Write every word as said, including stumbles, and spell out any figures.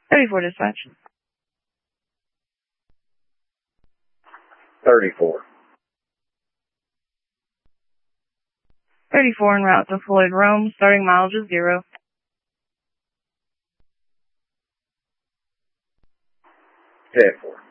thirty-four dispatch. thirty-four. thirty-four en route to Floyd Rome, starting mileage is zero. ten four.